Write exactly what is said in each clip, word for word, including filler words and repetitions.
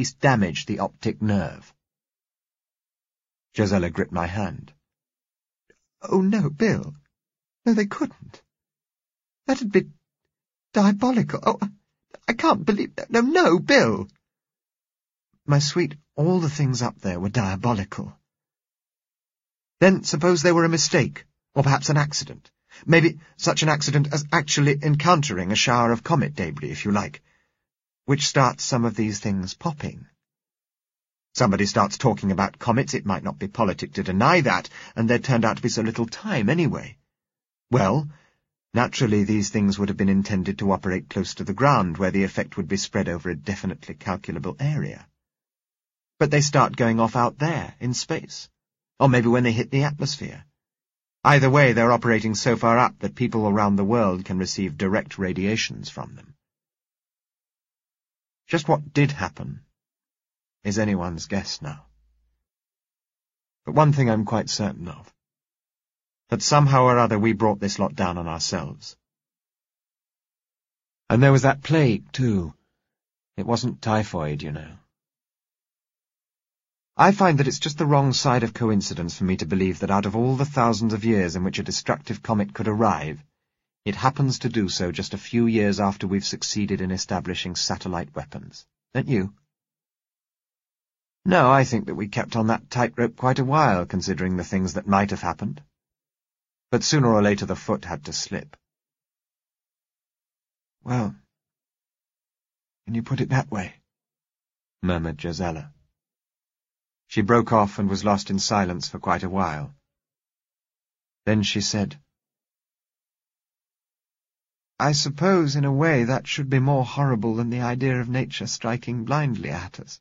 damage the optic nerve. Josella gripped my hand. Oh, no, Bill. No, they couldn't. That'd be diabolical. Oh, I can't believe that. No, no, Bill. My sweet, all the things up there were diabolical. Then suppose they were a mistake, or perhaps an accident. Maybe such an accident as actually encountering a shower of comet debris, if you like, which starts some of these things popping. Somebody starts talking about comets, it might not be politic to deny that, and there turned out to be so little time anyway. Well, naturally these things would have been intended to operate close to the ground, where the effect would be spread over a definitely calculable area. But they start going off out there, in space, or maybe when they hit the atmosphere. Either way, they're operating so far up that people around the world can receive direct radiations from them. Just what did happen is anyone's guess now. But one thing I'm quite certain of, that somehow or other we brought this lot down on ourselves. And there was that plague, too. It wasn't typhoid, you know. I find that it's just the wrong side of coincidence for me to believe that out of all the thousands of years in which a destructive comet could arrive, it happens to do so just a few years after we've succeeded in establishing satellite weapons. Don't you? No, I think that we kept on that tightrope quite a while, considering the things that might have happened. But sooner or later the foot had to slip. Well, when you put it that way, murmured Josella. She broke off and was lost in silence for quite a while. Then she said, I suppose, in a way, that should be more horrible than the idea of nature striking blindly at us.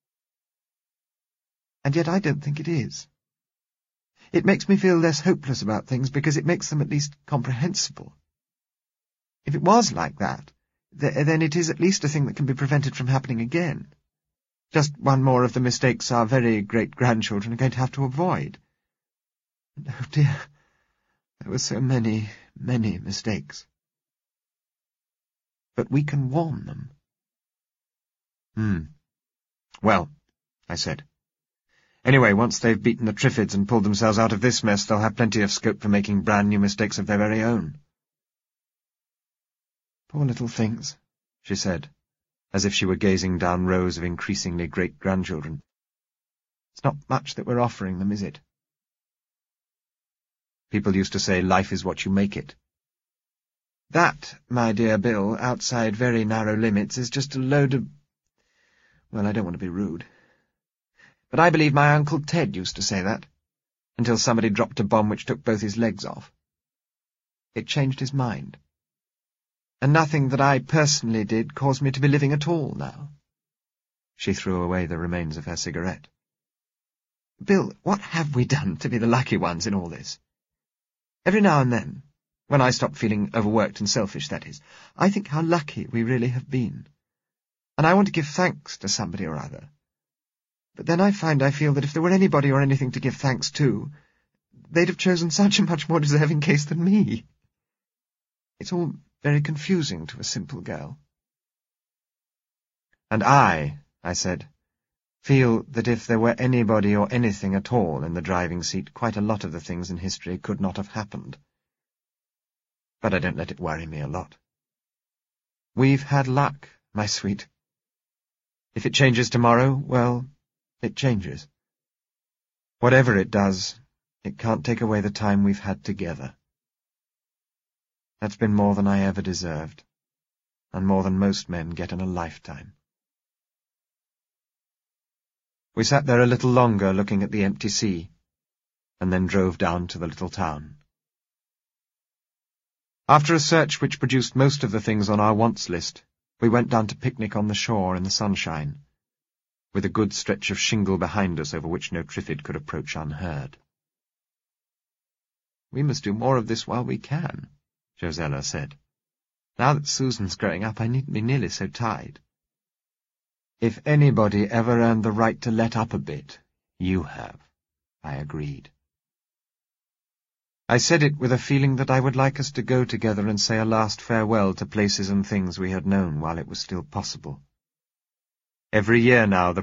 And yet I don't think it is. It makes me feel less hopeless about things because it makes them at least comprehensible. If it was like that, th then it is at least a thing that can be prevented from happening again. Just one more of the mistakes our very great-grandchildren are going to have to avoid. And, oh dear, there were so many, many mistakes. But we can warn them. Hmm. Well, I said. Anyway, once they've beaten the Triffids and pulled themselves out of this mess, they'll have plenty of scope for making brand new mistakes of their very own. Poor little things, she said, as if she were gazing down rows of increasingly great-grandchildren. It's not much that we're offering them, is it? People used to say life is what you make it. That, my dear Bill, outside very narrow limits, is just a load of... Well, I don't want to be rude. But I believe my Uncle Ted used to say that, until somebody dropped a bomb which took both his legs off. It changed his mind. And nothing that I personally did caused me to be living at all now. She threw away the remains of her cigarette. Bill, what have we done to be the lucky ones in all this? Every now and then, when I stop feeling overworked and selfish, that is, I think how lucky we really have been. And I want to give thanks to somebody or other. But then I find I feel that if there were anybody or anything to give thanks to, they'd have chosen such a much more deserving case than me. It's all very confusing to a simple girl. And I, I said, feel that if there were anybody or anything at all in the driving seat, quite a lot of the things in history could not have happened. But I don't let it worry me a lot. We've had luck, my sweet. If it changes tomorrow, well, it changes. Whatever it does, it can't take away the time we've had together. That's been more than I ever deserved, and more than most men get in a lifetime. We sat there a little longer looking at the empty sea, and then drove down to the little town. After a search which produced most of the things on our wants list, we went down to picnic on the shore in the sunshine, with a good stretch of shingle behind us over which no Triffid could approach unheard. We must do more of this while we can, Josella said. Now that Susan's growing up, I needn't be nearly so tied. If anybody ever earned the right to let up a bit, you have, I agreed. I said it with a feeling that I would like us to go together and say a last farewell to places and things we had known while it was still possible. Every year now the